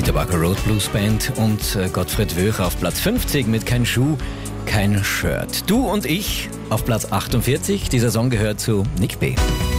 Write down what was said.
Tobacco Road Blues Band und Gottfried Wöcher auf Platz 50 mit Kein Schuh, kein Shirt. Du und ich auf Platz 48. Dieser Song gehört zu Nick B.